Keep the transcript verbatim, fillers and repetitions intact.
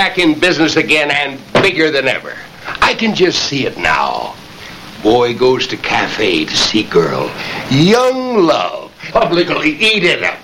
back in business again and bigger than ever. I can just see it now. Boy goes to cafe to see girl. Young love. Publicly eat it up.